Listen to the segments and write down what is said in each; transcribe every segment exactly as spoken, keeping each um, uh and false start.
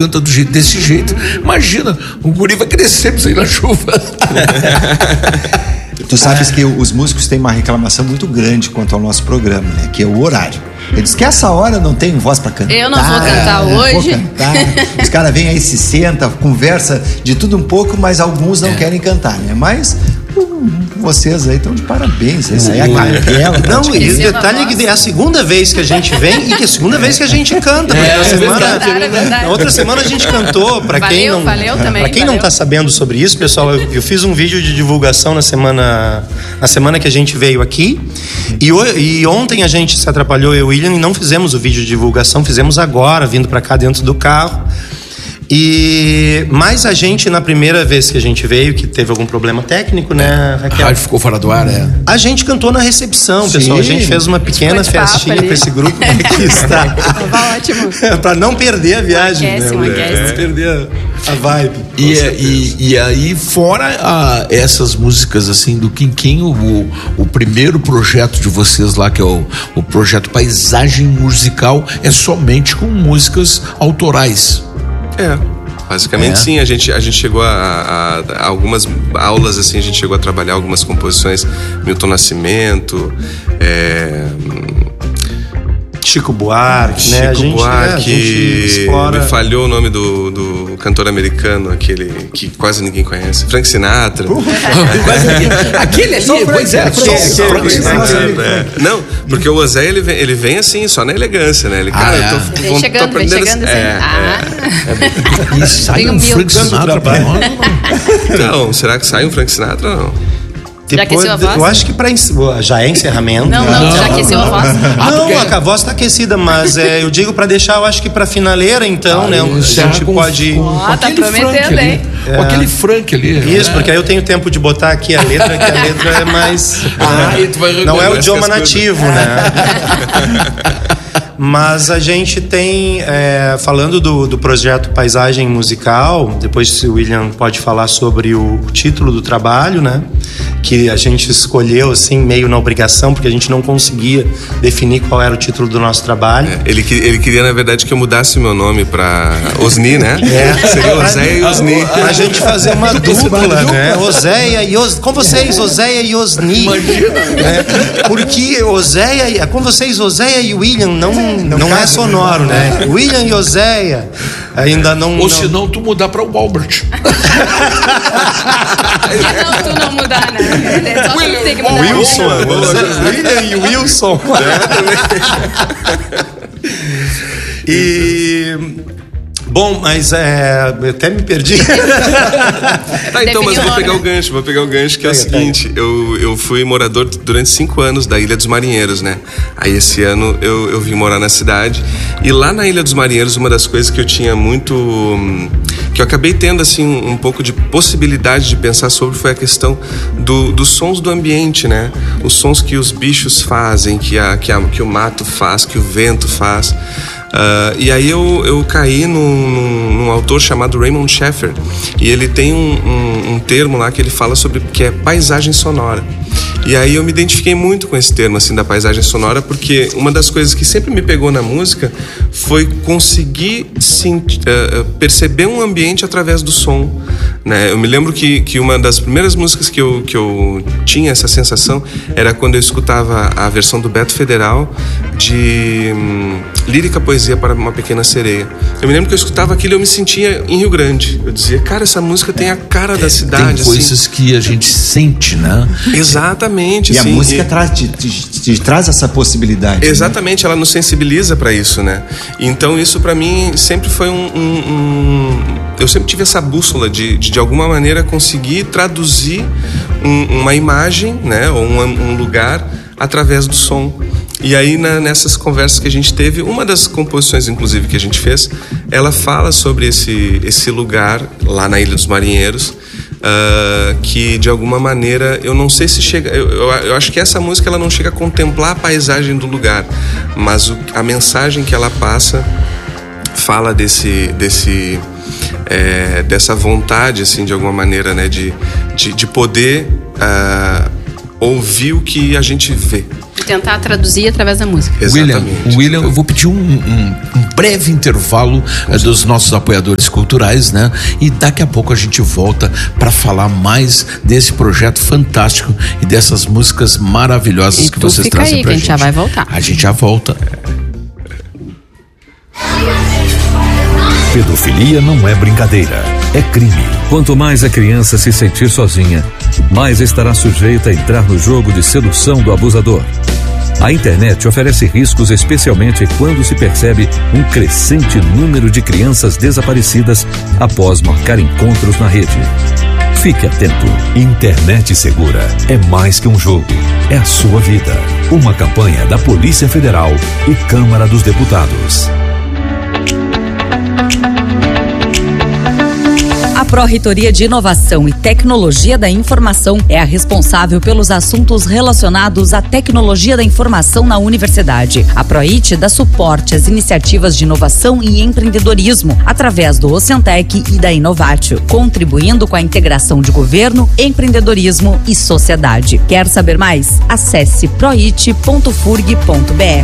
canta do jeito, desse jeito. Imagina, o guri vai crescer pra sair na chuva. Tu sabes que os músicos têm uma reclamação muito grande quanto ao nosso programa, né? Que é o horário. Eles que essa hora não tem voz pra cantar. Eu não vou cantar hoje. Vou cantar. Os caras vêm aí, se sentam, conversa de tudo um pouco, mas alguns não é. querem cantar, né? Mas hum, vocês aí estão de parabéns. Essa aí é a Gabriela. Não, e o detalhe é que é a segunda vez que a gente vem e que é a segunda vez que a gente canta. É, é semana, verdade, é verdade. Na outra semana a gente cantou. Pra valeu, quem não, valeu também. Pra quem valeu. não tá sabendo sobre isso, pessoal, eu, eu fiz um vídeo de divulgação na semana, na semana que a gente veio aqui. E, e ontem a gente se atrapalhou, eu e o William, e não fizemos o vídeo de divulgação, fizemos agora, vindo pra cá dentro do carro. E mas a gente, na primeira vez que a gente veio, que teve algum problema técnico, né, Raquel? A rádio ficou fora do ar, é. A gente cantou na recepção, Sim. pessoal. A gente fez uma pequena festinha com esse grupo que aqui está. Tava ótimo. Pra não perder a viagem, Aquece, né? um aquece. Não perder a vibe. E, e, e aí, fora a, essas músicas assim do Quinquinho, o, o primeiro projeto de vocês lá, que é o, o projeto Paisagem Musical, é somente com músicas autorais. É, basicamente é. sim, a gente, a gente chegou a, a, a algumas aulas assim, a gente chegou a trabalhar algumas composições, Milton Nascimento, é, Chico Buarque, Chico né? A gente, Buarque, é, a gente explora... me falhou o nome do, do cantor americano, aquele que quase ninguém conhece, Frank Sinatra. Aquele ali, pois é, Frank Sinatra. Não, porque o Oséia, ele vem, ele vem assim, só na elegância, né? Ele, cara, ah, é. eu tô, vem tô, chegando, tô vem chegando assim. É, ah. é. E sai um Frank Sinatra pra nós. Então, será que sai um Frank Sinatra ou não? Depois, já aqueceu a voz? Eu acho que pra, já é encerramento. Não, não, já aqueceu a voz? Não, a voz tá aquecida, mas é, eu digo pra deixar, eu acho que pra finaleira, então, ah, né? A gente pode... Ó, tá prometendo, hein? Com aquele Frank ali. Isso, porque aí eu tenho tempo de botar aqui a letra, que a letra é mais... Ah, né? tu vai Não é o idioma nativo, né? Mas a gente tem, é, falando do, do projeto Paisagem Musical, depois o William pode falar sobre o, o título do trabalho, né? Que a gente escolheu, assim, meio na obrigação, porque a gente não conseguia definir qual era o título do nosso trabalho. É, ele, ele queria, na verdade, que eu mudasse meu nome pra Osni, né? É. Seria Oséia e Osni. A gente fazer uma dupla, né? Oséia e Osni. Com vocês, Oséia e Osni. Imagina. Né? Porque Oséia, com vocês, Oséia e William não, não, não é sonoro, né? William e Oséia ainda não... Ou se não, tu mudar pra o Albert. Não, tu não mudar, né? Só tu tem que mudar. Wilson, William e Wilson. E... Bom, mas é... eu até me perdi. Tá, então, mas vou pegar o gancho, vou pegar o gancho, que é o seguinte, eu, eu fui morador durante cinco anos da Ilha dos Marinheiros, né? Aí esse ano eu, eu vim morar na cidade, e lá na Ilha dos Marinheiros, uma das coisas que eu tinha muito... que eu acabei tendo, assim, um, um pouco de possibilidade de pensar sobre foi a questão do, dos sons do ambiente, né? Os sons que os bichos fazem, que, a, que, a, que o mato faz, que o vento faz. Uh, e aí eu, eu caí num, num, num autor chamado Raymond Sheffer, e ele tem um, um, um termo lá que ele fala sobre, que é paisagem sonora. E aí eu me identifiquei muito com esse termo, assim, da paisagem sonora, porque uma das coisas que sempre me pegou na música foi conseguir sentir, uh, perceber um ambiente através do som, né? Eu me lembro que, que uma das primeiras músicas que eu, que eu tinha essa sensação era quando eu escutava a versão do Beto Federal de hum, Lírica Poesia para uma Pequena Sereia. Eu me lembro que eu escutava aquilo e eu me sentia em Rio Grande. Eu dizia, cara, essa música tem a cara da cidade. Tem coisas assim que a gente sente, né? Exatamente. E sim, a música e... traz, te, te, te traz essa possibilidade. Exatamente, né? Ela nos sensibiliza para isso, né? Então isso para mim sempre foi um, um, um... eu sempre tive essa bússola de, de, de alguma maneira conseguir traduzir um, uma imagem, né? Ou um, um lugar através do som. E aí na, nessas conversas que a gente teve, uma das composições inclusive que a gente fez, ela fala sobre esse, esse lugar lá na Ilha dos Marinheiros. Uh, que de alguma maneira eu não sei se chega, eu, eu, eu acho que essa música ela não chega a contemplar a paisagem do lugar, mas o, a mensagem que ela passa fala desse, desse é, dessa vontade, assim, de alguma maneira, né, de, de, de poder uh, ouvir o que a gente vê. E tentar traduzir através da música. William, Exatamente. William, eu vou pedir um, um, um breve intervalo eh, dos nossos apoiadores culturais, né? E daqui a pouco a gente volta para falar mais desse projeto fantástico e dessas músicas maravilhosas E que tu vocês fica trazem aí, pra que a gente. gente já vai voltar. A gente já volta. Pedofilia não é brincadeira, é crime. Quanto mais a criança se sentir sozinha, mais estará sujeita a entrar no jogo de sedução do abusador. A internet oferece riscos, especialmente quando se percebe um crescente número de crianças desaparecidas após marcar encontros na rede. Fique atento. Internet Segura é mais que um jogo, é a sua vida. Uma campanha da Polícia Federal e Câmara dos Deputados. A Pró-Reitoria de Inovação e Tecnologia da Informação é a responsável pelos assuntos relacionados à tecnologia da informação na universidade. A Proit dá suporte às iniciativas de inovação e empreendedorismo através do Ocentec e da Inovatio, contribuindo com a integração de governo, empreendedorismo e sociedade. Quer saber mais? Acesse proit ponto furg ponto br.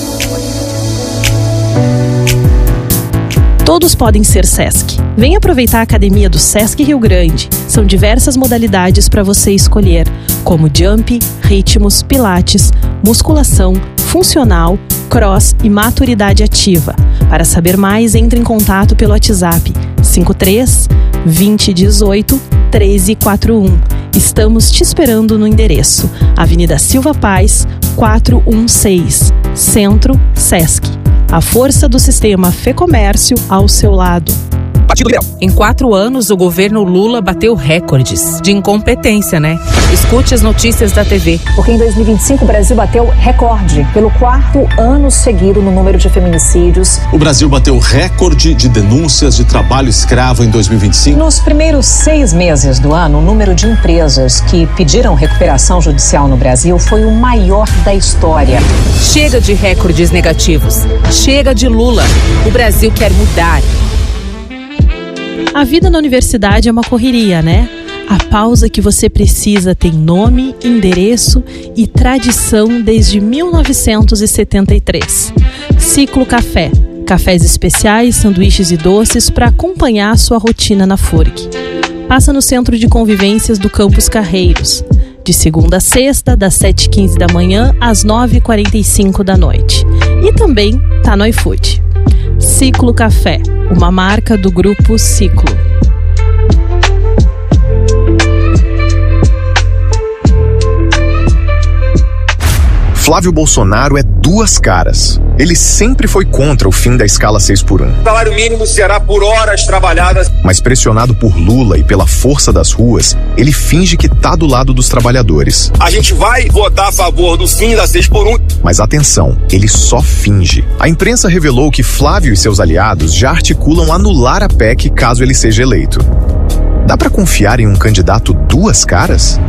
Todos podem ser Sesc. Venha aproveitar a academia do Sesc Rio Grande. São diversas modalidades para você escolher, como jump, ritmos, pilates, musculação, funcional, cross e maturidade ativa. Para saber mais, entre em contato pelo WhatsApp cinco três, vinte, dezoito, treze quarenta e um. Estamos te esperando no endereço Avenida Silva Paz, quatrocentos e dezesseis, Centro, Sesc. A força do sistema Fê-Comércio ao seu lado. Em quatro anos, o governo Lula bateu recordes de incompetência, né? Escute as notícias da T V. Porque em dois mil e vinte e cinco o Brasil bateu recorde pelo quarto ano seguido no número de feminicídios. O Brasil bateu recorde de denúncias de trabalho escravo em dois mil e vinte e cinco. Nos primeiros seis meses do ano, o número de empresas que pediram recuperação judicial no Brasil foi o maior da história. Chega de recordes negativos. Chega de Lula. O Brasil quer mudar. A vida na universidade é uma correria, né? A pausa que você precisa tem nome, endereço e tradição desde mil novecentos e setenta e três. Ciclo Café. Cafés especiais, sanduíches e doces para acompanhar a sua rotina na Furg. Passa no Centro de Convivências do Campus Carreiros. De segunda a sexta, das sete e quinze da manhã às nove e quarenta e cinco da noite. E também tá no iFood. Ciclo Café, uma marca do Grupo Ciclo. Flávio Bolsonaro é duas caras. Ele sempre foi contra o fim da escala seis por um. O salário mínimo será por horas trabalhadas. Mas pressionado por Lula e pela força das ruas, ele finge que tá do lado dos trabalhadores. A gente vai votar a favor do fim da seis por um. Mas atenção, ele só finge. A imprensa revelou que Flávio e seus aliados já articulam anular a P E C caso ele seja eleito. Dá pra confiar em um candidato duas caras?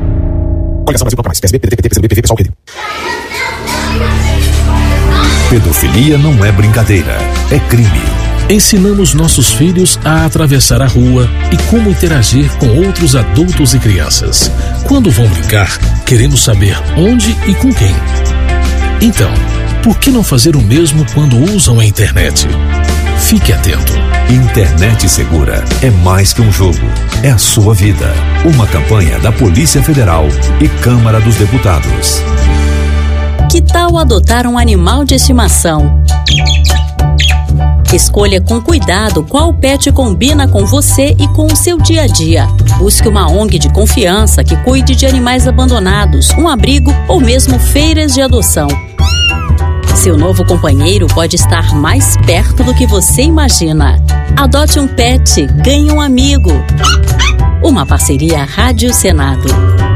Pedofilia não é brincadeira, é crime. Ensinamos nossos filhos a atravessar a rua e como interagir com outros adultos e crianças. Quando vão brincar, queremos saber onde e com quem. Então, por que não fazer o mesmo quando usam a internet? Fique atento. Internet Segura é mais que um jogo, é a sua vida. Uma campanha da Polícia Federal e Câmara dos Deputados. Que tal adotar um animal de estimação? Escolha com cuidado qual pet combina com você e com o seu dia a dia. Busque uma O N G de confiança que cuide de animais abandonados, um abrigo ou mesmo feiras de adoção. Seu novo companheiro pode estar mais perto do que você imagina. Adote um pet, ganhe um amigo. Uma parceria Rádio Senado.